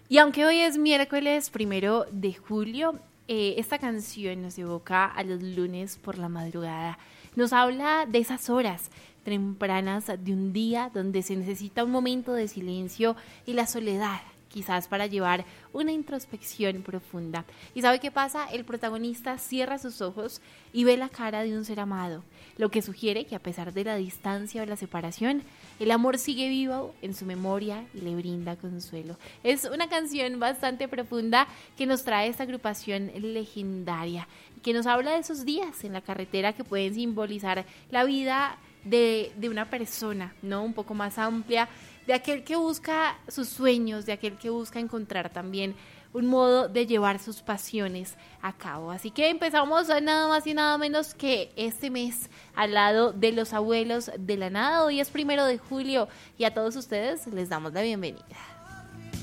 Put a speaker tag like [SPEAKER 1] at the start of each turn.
[SPEAKER 1] Y aunque hoy es miércoles 1 de julio, esta canción nos evoca a los lunes por la madrugada. Nos habla de esas horas tempranas de un día donde se necesita un momento de silencio y la soledad, quizás para llevar una introspección profunda. ¿Y sabe qué pasa? El protagonista cierra sus ojos y ve la cara de un ser amado, lo que sugiere que a pesar de la distancia o la separación, el amor sigue vivo en su memoria y le brinda consuelo. Es una canción bastante profunda que nos trae esta agrupación legendaria, que nos habla de esos días en la carretera que pueden simbolizar la vida de una persona, ¿no? Un poco más amplia, de aquel que busca sus sueños, de aquel que busca encontrar también un modo de llevar sus pasiones a cabo. Así que empezamos nada más y nada menos que este mes al lado de los abuelos de la nada. Hoy es 1 de julio y a todos ustedes les damos la bienvenida.